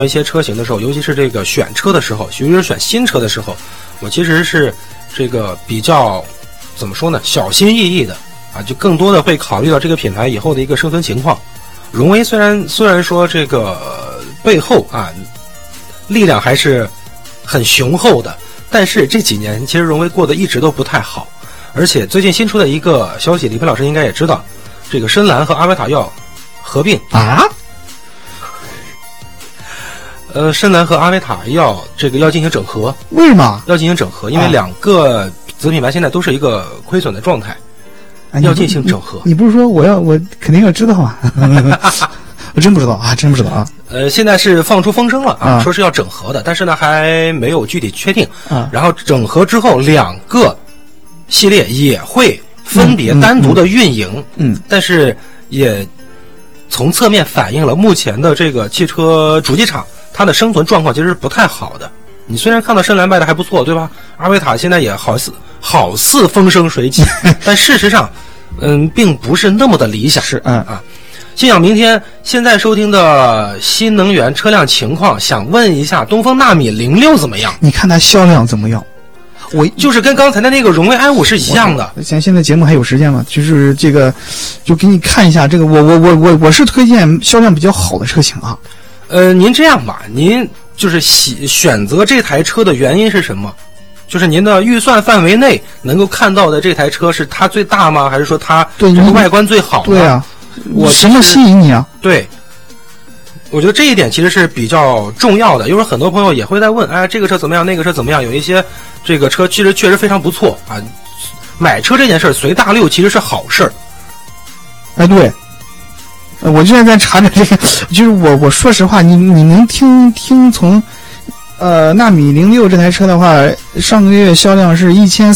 一些车型的时候，尤其是这个选车的时候，尤其是选新车的时候，我其实是这个比较怎么说呢，小心翼翼的啊，就更多的会考虑到这个品牌以后的一个生存情况。荣威虽然说这个背后啊力量还是很雄厚的，但是这几年其实荣威过得一直都不太好，而且最近新出的一个消息，李飞老师应该也知道，这个深蓝和阿维塔要合并啊。 深蓝和阿维塔要进行整合。 为什么要进行整合？因为两个子品牌现在都是一个亏损的状态，要进行整合。 你不是说我肯定要知道啊？我真不知道啊，真不知道啊。 现在是放出风声了啊，说是要整合的，但是呢还没有具体确定啊。然后整合之后，两个系列也会分别单独的运营，但是也从侧面反映了目前的这个汽车主机厂它的生存状况其实是不太好的。你虽然看到深蓝卖的还不错，对吧？阿维塔现在也好似风生水起，但事实上，并不是那么的理想。 是心想明天现在收听的新能源车辆情况，想问一下东风纳米06怎么样？ 你看它销量怎么样？ 我就是跟刚才的那个荣威 i5 是一样的。 现在节目还有时间吗？就是这个，就给你看一下这个，我是推荐销量比较好的车型啊。 您这样吧，您就是选择这台车的原因是什么？就是您的预算范围内能够看到的这台车是它最大吗？还是说它这个外观最好呢？ 对啊，什么吸引你啊？ 对，我觉得这一点其实是比较重要的。因为很多朋友也会在问，哎，这个车怎么样？那个车怎么样？有一些这个车其实确实非常不错啊。买车这件事儿随大溜其实是好事儿。 哎，对。我现在在查着这个，就是我说实话，你能听从，纳米06这台车的话，上个月销量是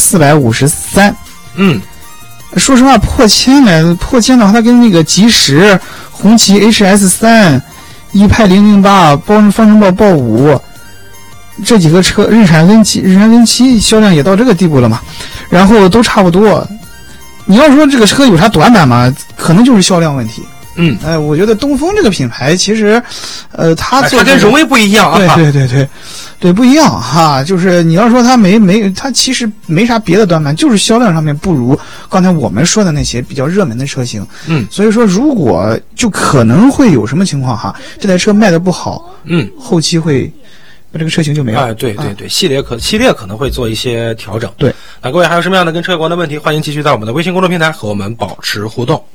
1453，说实话破千的话，它跟那个吉时、红旗 HS3、一派008、方程豹豹5这几个车，日产 N7销量也到这个地步了嘛，然后都差不多。你要说这个车有啥短板嘛，可能就是销量问题。我觉得东风这个品牌其实，它跟荣威不一样啊。 对，不一样哈。就是你要说它其实没啥别的短板，就是销量上面不如刚才我们说的那些比较热门的车型。所以说如果就可能会有什么情况哈，这台车卖的不好，后期会这个车型就没了。 对，系列可能会做一些调整。 对， 那各位还有什么样的跟车有关的问题，欢迎继续在我们的微信公众平台和我们保持互动。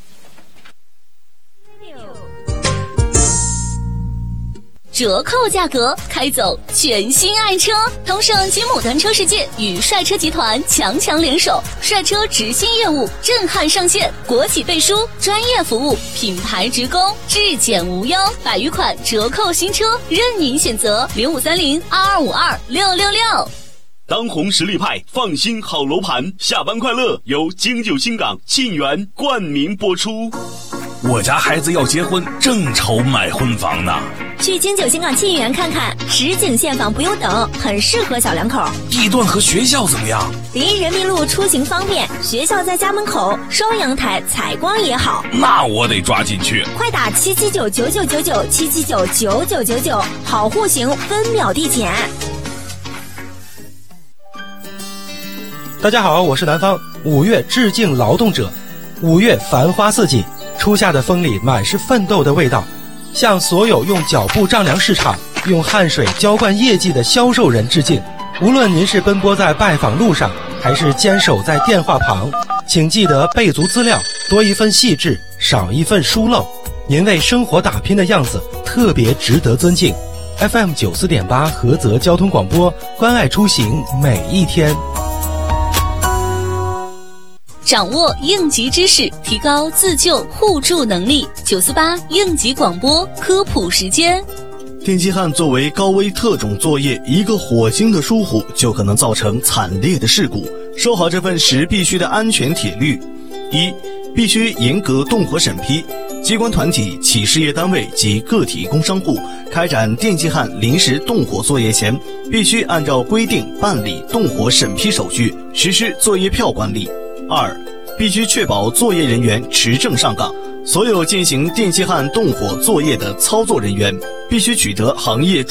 折扣价格，开走全新爱车，同盛金牡丹车世界与帅车集团强联手，帅车直信业务震撼上线，国企背书，专业服务，品牌直供，质检无忧，100余款折扣新车任您选择，053022526666。 当红实力派，放心好楼盘，下班快乐由京九新港沁园冠名播出。 我家孩子要结婚，正愁买婚房呢。 去京九新港沁园看看，实景现房不用等，很适合小两口。 地段和学校怎么样？ 离人民路出行方便，学校在家门口，双阳台，采光也好。 那我得抓紧去。 快打7799999，7799999，好户型，分秒递减。 大家好，我是南方。5月致敬劳动者，5月繁花似锦，初夏的风里满是奋斗的味道。向所有用脚步丈量市场、用汗水浇灌业绩的销售人致敬。无论您是奔波在拜访路上，还是坚守在电话旁，请记得备足资料，多一份细致，少一份疏漏。您为生活打拼的样子特别值得尊敬。FM 94.8菏泽交通广播，关爱出行每一天。 掌握应急知识，提高自救互助能力。948应急广播科普时间。 电击焊作为高危特种作业，一个火星的疏忽就可能造成惨烈的事故。守好这份时必须的安全铁律：一、必须严格动火审批。机关团体、企事业单位及个体工商户开展电击焊临时动火作业前，必须按照规定办理动火审批手续，实施作业票管理。2、必须确保作业人员持证上岗， 所有进行电气焊动火作业的操作人员必须取得行业